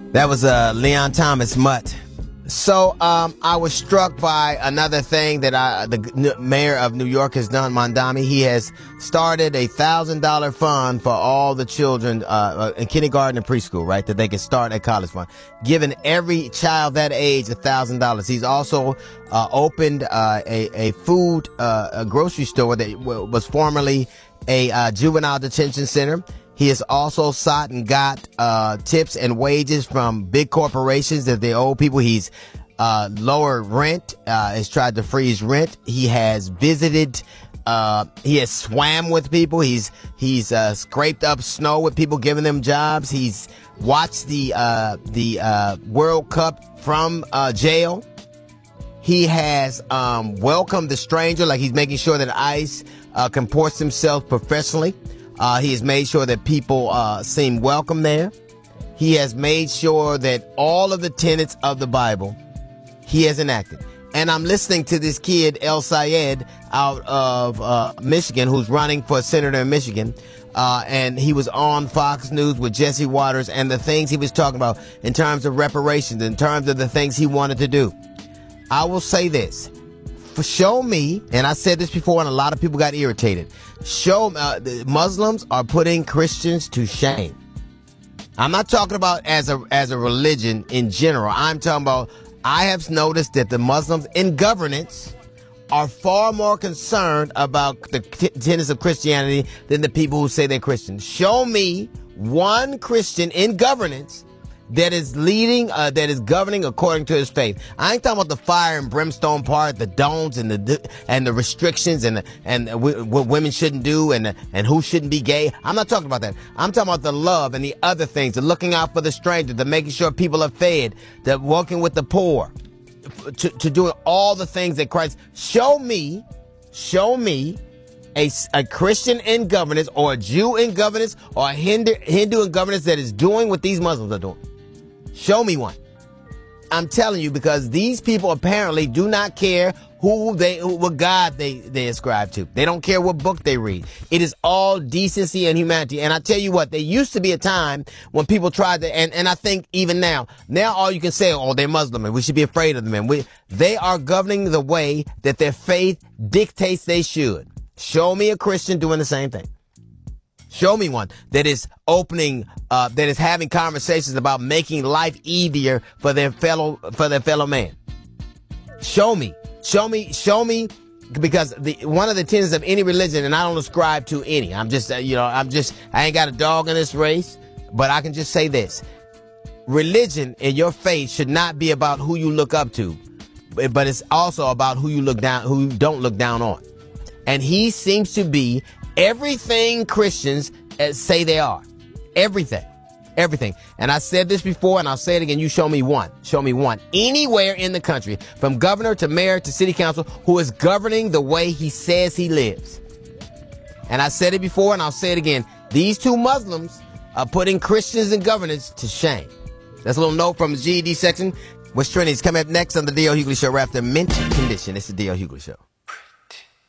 That was Leon Thomas Mutt. So I was struck by another thing that the mayor of New York has done, Mondami. He has started a $1,000 fund for all the children in kindergarten and preschool, right, that they can start a college fund, giving every child that age $1,000. He's also opened a food a grocery store that was formerly a juvenile detention center. He has also sought and got tips and wages from big corporations that they owe people. He's lowered rent, has tried to freeze rent. He has visited, he has swam with people. He's scraped up snow with people, giving them jobs. He's watched the World Cup from jail. He has welcomed the stranger, like he's making sure that ICE comports himself professionally. He has made sure that people seem welcome there. He has made sure that all of the tenets of the Bible he has enacted. And I'm listening to this kid, El Sayed, out of Michigan, who's running for senator in Michigan. And he was on Fox News with Jesse Waters, and the things he was talking about in terms of reparations, in terms of the things he wanted to do. I will say this. Show me, and I said this before and a lot of people got irritated, the Muslims are putting Christians to shame. I'm not talking about as a religion in general. I'm talking about, I have noticed that the Muslims in governance are far more concerned about the tenets of Christianity than the people who say they're Christians. Show me one Christian in governance that is leading, that is governing according to his faith. I ain't talking about the fire and brimstone part, the don'ts and the restrictions and what women shouldn't do and who shouldn't be gay. I'm not talking about that. I'm talking about the love and the other things, the looking out for the stranger, the making sure people are fed, the working with the poor, to doing all the things that Christ. Show me a Christian in governance, or a Jew in governance, or a Hindu in governance that is doing what these Muslims are doing. Show me one. I'm telling you, because these people apparently do not care what God they ascribe to. They don't care what book they read. It is all decency and humanity. And I tell you what, there used to be a time when people tried to, and I think even now all you can say, oh, they're Muslim and we should be afraid of them. And they are governing the way that their faith dictates they should. Show me a Christian doing the same thing. Show me one that is opening, that is having conversations about making life easier for their fellow man. Show me, because one of the tenets of any religion, and I don't ascribe to any. I'm just, I ain't got a dog in this race, but I can just say this: religion and your faith should not be about who you look up to, but it's also about who you don't look down on. And he seems to be everything Christians say they are. Everything. And I said this before and I'll say it again. You show me one. Anywhere in the country, from governor to mayor to city council, who is governing the way he says he lives. And I said it before and I'll say it again. These two Muslims are putting Christians in governance to shame. That's a little note from the GED section. What's trending is coming up next on the D.L. Hughley Show right after Mint Condition. It's the D.L. Hughley Show.